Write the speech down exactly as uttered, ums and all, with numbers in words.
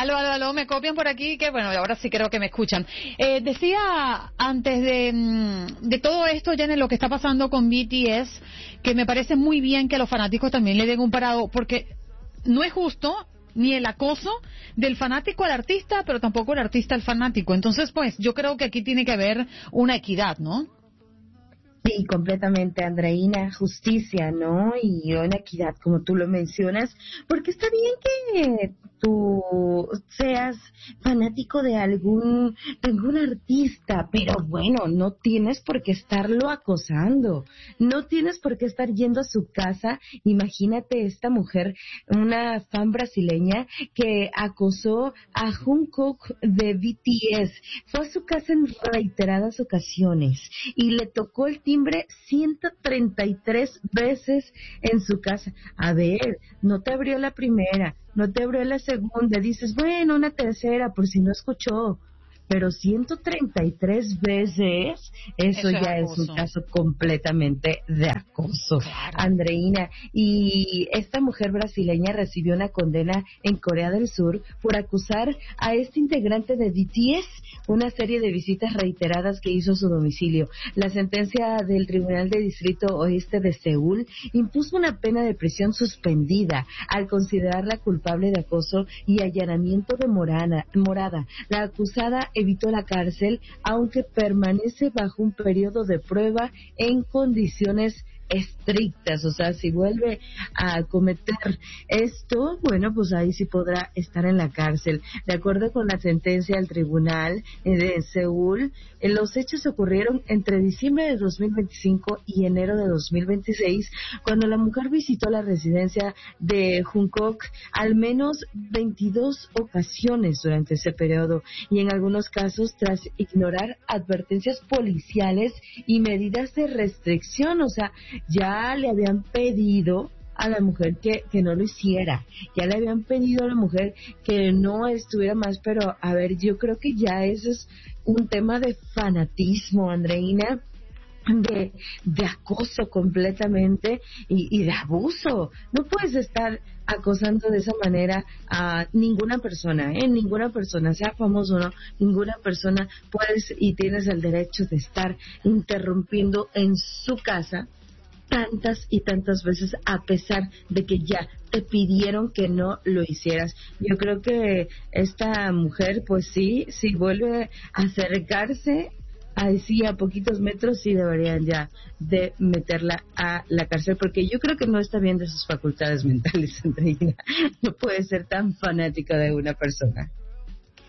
Aló, aló, aló, me copian por aquí, que bueno, ahora sí creo que me escuchan. Eh, decía antes de, de todo esto, ya en lo que está pasando con B T S, que me parece muy bien que los fanáticos también le den un parado, porque no es justo ni el acoso del fanático al artista, pero tampoco el artista al fanático. Entonces, pues, yo creo que aquí tiene que haber una equidad, ¿no? Sí, completamente, Andreina, justicia, ¿no? Y una equidad, como tú lo mencionas, porque está bien que tú seas fanático de algún, de algún artista, pero bueno, no tienes por qué estarlo acosando, no tienes por qué estar yendo a su casa. Imagínate esta mujer, una fan brasileña que acosó a Jungkook de B T S, fue a su casa en reiteradas ocasiones y le tocó el timbre ciento treinta y tres veces en su casa. A ver, no te abrió la primera, no te abrió la segunda, dices, bueno, una tercera por si no escuchó, pero ciento treinta y tres veces, eso, eso ya es, es un caso completamente de acoso, claro. Andreina. Y esta mujer brasileña recibió una condena en Corea del Sur por acusar a este integrante de B T S una serie de visitas reiteradas que hizo a su domicilio. La sentencia del Tribunal de Distrito Oeste de Seúl impuso una pena de prisión suspendida al considerarla culpable de acoso y allanamiento de morana, morada. La acusada evitó la cárcel, aunque permanece bajo un periodo de prueba en condiciones estrictas. O sea, si vuelve a cometer esto, bueno, pues ahí sí podrá estar en la cárcel. De acuerdo con la sentencia del tribunal de Seúl, los hechos ocurrieron entre diciembre de dos mil veinticinco y enero de dos mil veintiséis, cuando la mujer visitó la residencia de Jungkook al menos veintidós ocasiones durante ese periodo, y en algunos casos tras ignorar advertencias policiales y medidas de restricción. O sea, ya le habían pedido a la mujer que, que no lo hiciera, ya le habían pedido a la mujer que no estuviera más, pero a ver, yo creo que ya eso es un tema de fanatismo, Andreina, de, de acoso completamente y, y de abuso. No puedes estar acosando de esa manera a ninguna persona, ¿eh? Ninguna persona, sea famoso o no, ninguna persona puedes y tienes el derecho de estar interrumpiendo en su casa tantas y tantas veces, a pesar de que ya te pidieron que no lo hicieras. Yo creo que esta mujer, pues sí, si vuelve a acercarse así a poquitos metros, sí deberían ya de meterla a la cárcel, porque yo creo que no está bien de sus facultades mentales, Andreina. No puede ser tan fanática de una persona.